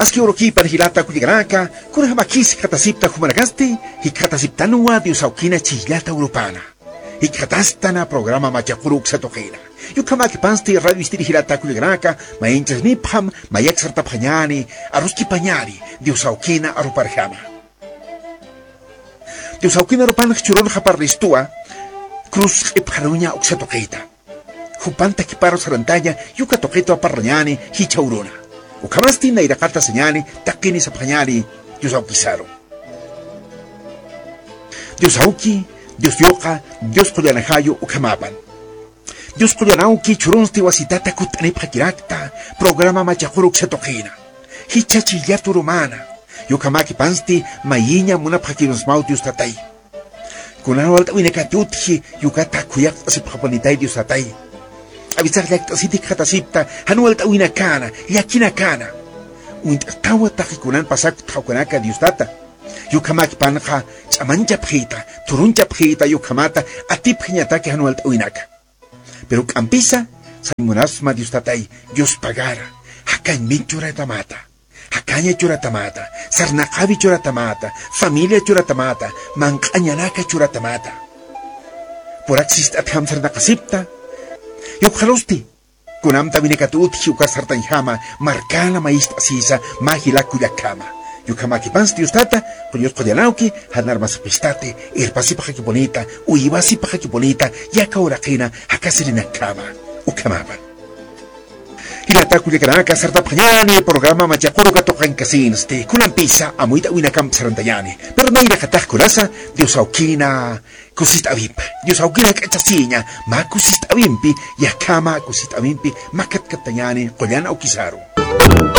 Maski orokipa hilata kuligraka, kuna hamakis katasipta humanagasti, hikatasiptanua diusaukina chihlata uropana. Hikatastana programa machakuruk sa tokina. Yukamaki pansti radio istiri hilata kuligraka, mainchas nipham, mayaksarta panyani, aruski panyari, diusaukina aruparjama. Diusaukina arupan churon haparristua, cruz ipharunya uksatokita. Hupanta kiparo sarantaya, yukatokito aparranyani, hichauruna. Ukamasti na irakata señali, takini sa panyali, Diosauki-saro. Diosauki, Dios yoka, Dios kolyanahayo ukamapan. Dios kolyanauki churunsti wasitata kutaniphakirakta, programa machahuruk sa tokina. Hichachillatu romana, yukamaki pansti, mayinya muna phakirusmau Dios tatay. Kunano alta winekatiutji, yukata kuyak asiphapanitay Dios tatay. Avisar lacta sitik hatasipta, hanual tawina kana, yakina kana. Tawa takikunan pasak taukanaka diustata. Yukamaki panha, chamancha pjita, turuncha pjita, yukamata, atip hinyatake hanual tawinaka. Pero campisa, saimunasma diustatay, Dios pagara, hakan mi churatamata. Hakanya churatamata, sarnakabi churatamata, familia churatamata, mankanyanaka churatamata. Por axist at hamsar nakasipta, Yukhalusti, kunam tabinikatut hiukasartan hama, marcala maista sisa, mahila kuyakama. Yukamaki pans diustata, kuyos koyanauki, hanar masapistate, irpasipaja bonita, uibasipaja bonita, yaka urakina, hakasirina kama, ukamapa. Hilata kuyakanaka sarta panyani, programa machakuru katokan kasinste, kunan pisa, amuita winakam sarantayani, pero no irakatak kurasa, Diosaukina, kusist avimp, Diosaukina kachasinya, ma kusist avimpi, yakama kusist avimpi, makat katayani, koyan au kisaru.